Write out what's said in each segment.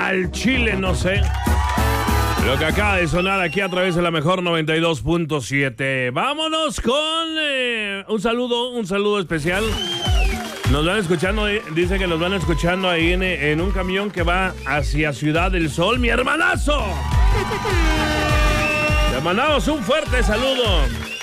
Al chile no sé. Lo que acaba de sonar aquí a través de la mejor 92.7. Vámonos con un saludo especial. Nos van escuchando, dice que nos van escuchando ahí en un camión que va hacia Ciudad del Sol. ¡Mi hermanazo! Te mandamos un fuerte saludo.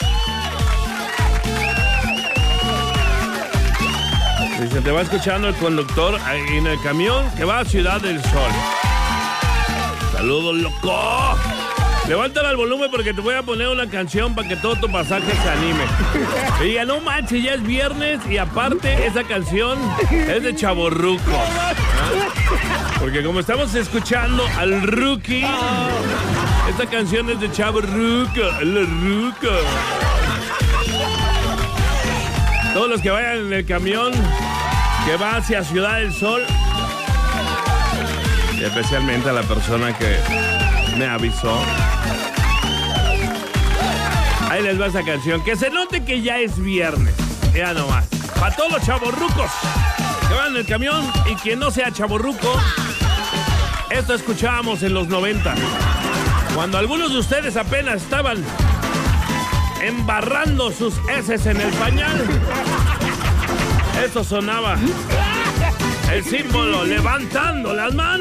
Dice, te va escuchando el conductor ahí en el camión que va a Ciudad del Sol. ¡Saludos, loco! Levántala al volumen porque te voy a poner una canción para que todo tu pasaje se anime. Y ya no manches, ya es viernes y aparte esa canción es de chavorruco. Porque como estamos escuchando al Rookie, esta canción es de chavorruco, el ruco. Todos los que vayan en el camión que va hacia Ciudad del Sol, y especialmente a la persona que me avisó. Ahí les va esa canción. Que se note que ya es viernes. Ya nomás. Para todos los chavorrucos que van en el camión y quien no sea chavorruco. Esto escuchábamos en los 90. Cuando algunos de ustedes apenas estaban embarrando sus heces en el pañal. Esto sonaba. El símbolo levantando las manos.